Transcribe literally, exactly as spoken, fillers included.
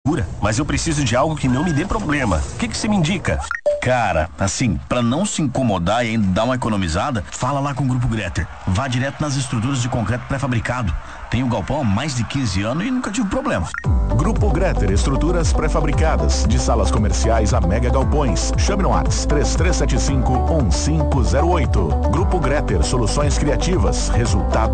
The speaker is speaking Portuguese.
Mas eu preciso de algo que não me dê problema. O que que você me indica? Cara, assim, pra não se incomodar e ainda dar uma economizada, fala lá com o Grupo Greter. Vá direto nas estruturas de concreto pré-fabricado. Tenho galpão há mais de quinze anos e nunca tive problema. Grupo Greter, estruturas pré-fabricadas, de salas comerciais a mega galpões. Chame no WhatsApp três três sete cinco um cinco zero oito. Grupo Greter, soluções criativas, resultado